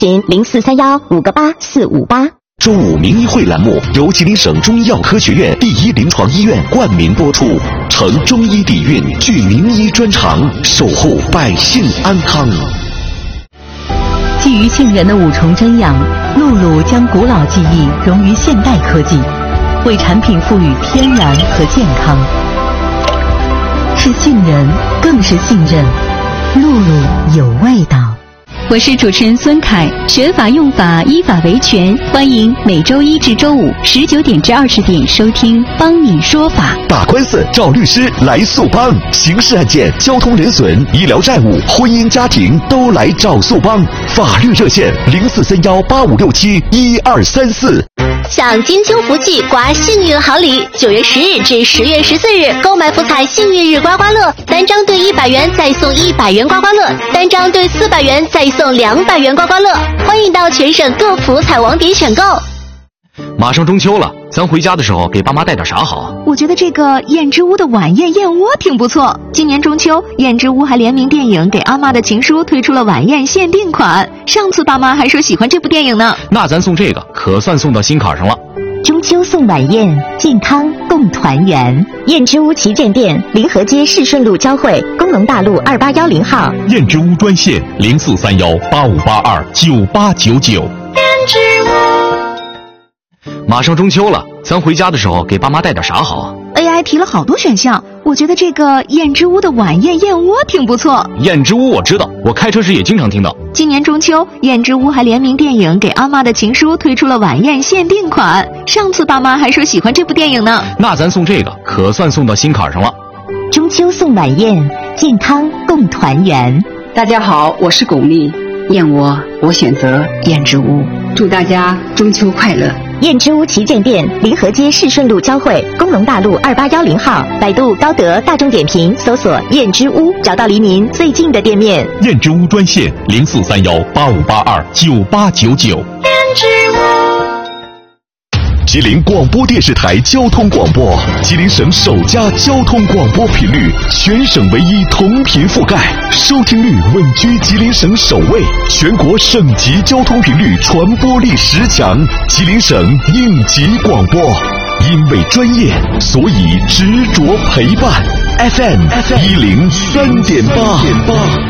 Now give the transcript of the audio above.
0431584558。 周五名医会栏目由吉林省中医药科学院第一临床医院冠名播出，承中医底蕴，聚名医专长，守护百姓安康。 基于杏仁的5重真养，露露将古老技艺融于现代科技，为产品赋予天然和健康。是杏仁，更是信任。露露有味道。 我是主持人孙凯，学法用法，依法维权。欢迎每周1至周519点至20点收听《帮你说法》。 打官司找律师来速帮，刑事案件、交通人损、医疗债务、婚姻家庭都来找速帮。法律热线043185671234。 享金秋福气，刮幸运好礼！9月10日至10月14日，购买福彩幸运日刮刮乐，单张兑100元再送100元刮刮乐，单张兑400元再送200元刮刮乐。欢迎到全省各福彩网点选购。 马上中秋了，咱回家的时候给爸妈带点啥好啊？ 我觉得这个燕之屋的晚宴燕窝挺不错。今年中秋，燕之屋还联名电影《给阿妈的情书》推出了晚宴限定款。上次爸妈还说喜欢这部电影呢。 那咱送这个，可算送到心坎上了。 中秋送晚宴，健康共团圆。燕之屋旗舰店，临河街市顺路交汇，工农大路2810号。 燕之屋专线043185829899。燕之屋。 马上中秋了，咱回家的时候给爸妈带点啥好啊？ AI 提了好多选项，我觉得这个燕之屋的晚宴燕窝挺不错。 燕之屋我知道，我开车时也经常听到。 今年中秋，燕之屋还联名电影《给阿妈的情书》推出了晚宴限定款。上次爸妈还说喜欢这部电影呢。 那咱送这个，可算送到心坎上了。 中秋送晚宴，健康共团圆。 大家好，我是巩俐，燕窝我选择燕之屋，祝大家中秋快乐。 燕之屋旗舰店，临河街市顺路交汇，工农大路2810号。百度、高德、大众点评搜索燕之屋，找到离您最近的店面。 燕之屋专线043185829899。燕之屋。 吉林广播电视台交通广播，吉林省首家交通广播频率，全省唯一同频覆盖，收听率稳居吉林省首位，全国省级交通频率传播力10强，吉林省应急广播。因为专业，所以执着陪伴。FM 103.8。